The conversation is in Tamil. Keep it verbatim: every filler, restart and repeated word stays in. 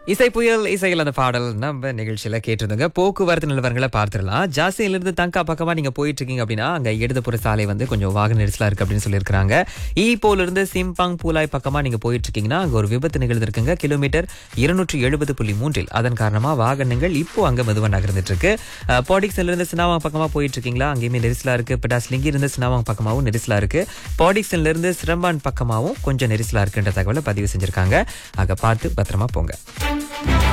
இசை புயல் இசையில் அந்த பாடல் நம்ம நிகழ்ச்சியில கேட்டிருந்தோங்க. போக்குவரத்து நிலவரங்களை பார்த்துடலாம். ஜாசியிலிருந்து தங்கா பக்கமா நீங்க போயிட்டு இருக்கீங்க அப்படின்னா அங்க இடதுபுற சாலை வந்து கொஞ்சம் வாகன நெரிசலா இருக்கு அப்படின்னு சொல்லியிருக்காங்க. ஈப்போல இருந்து சிம்பாங் பூலாய் பக்கமா நீங்க போயிட்டு இருக்கீங்கன்னா அங்க ஒரு விபத்து நிகழ்ந்திருக்குங்க. கிலோமீட்டர் இருநூற்றி எழுபது புள்ளி மூன்றில் அதன் காரணமா வாகனங்கள் இப்போ அங்க மெதுவா நகர்ந்துட்டு இருக்கு. பாடிக்ஸ்ல இருந்து சினாவாங் பக்கமா போயிட்டு இருக்கீங்களா, அங்கேயுமே நெரிசலா இருக்கு. பிடாஸ்லிங்கி இருந்து சினாவாங் பக்கமாவும் நெரிசலா இருக்கு. பாடிக்ஸ்ல இருந்து சிரம்பான் பக்கமாவும் கொஞ்சம் நெரிசலா இருக்குன்ற தகவலை பதிவு செஞ்சிருக்காங்க. ஆக பார்த்து பத்திரமா போங்க.